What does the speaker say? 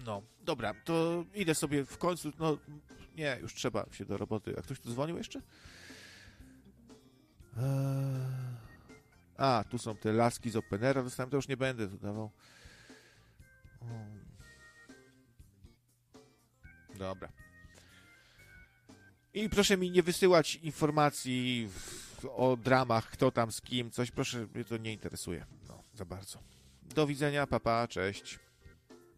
No, dobra, to idę sobie w końcu, no nie, już trzeba się do roboty. A ktoś tu dzwonił jeszcze? A, tu są te laski z Openera, dostałem, to już nie będę tu dawał. Dobra. I proszę mi nie wysyłać informacji o dramach, kto tam z kim, coś, proszę, mnie to nie interesuje, no, za bardzo. Do widzenia, papa, cześć.